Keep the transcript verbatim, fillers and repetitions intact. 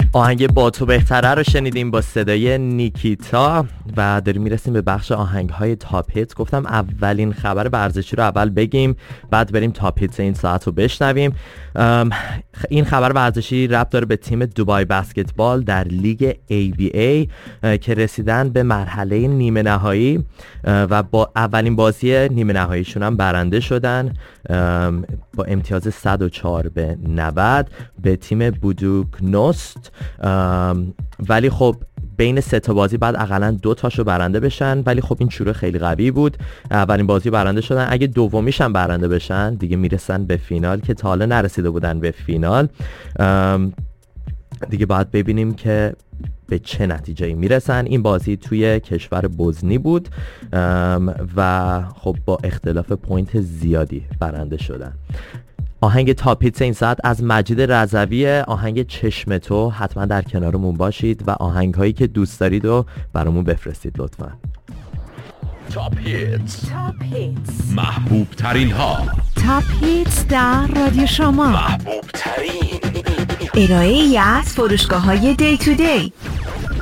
آهنگ با تو بهتره رو شنیدیم با صدای نیکیتا و داریم میرسیم به بخش آهنگ‌های تاپ هیت. گفتم اولین خبر ورزشی رو اول بگیم، بعد بریم تاپ هیت این ساعت رو بشنویم. این خبر ورزشی ربط داره به تیم دوبای بسکتبال در لیگ ای بی ای که رسیدن به مرحله نیمه نهایی و با اولین بازی نیمه نهاییشون هم برنده شدن با امتیاز صد و چهار به نود به تیم بودوکنوست. ولی خب بین سه تا بازی بعد حداقل دو تاشو برنده بشن، ولی خب این شروع خیلی قوی بود. اولین بازی برنده شدن، اگه دومیش هم برنده بشن دیگه میرسن به فینال که تا حالا نرسیده بودن به فینال. دیگه باید ببینیم که به چه نتیجه‌ای میرسن. این بازی توی کشور بوزنی بود و خب با اختلاف پوینت زیادی برنده شدن. آهنگ تاپ هیت این ساعت از مجید رضوی، آهنگ چشم تو. حتما در کنارمون باشید و آهنگ هایی که دوست دارید رو برامون بفرستید لطفا. تاپ هیت، محبوب ترین ها. تاپ هیت در رادیو شما، محبوب ترین. ارائه ای از فروشگاه های دی تو دی.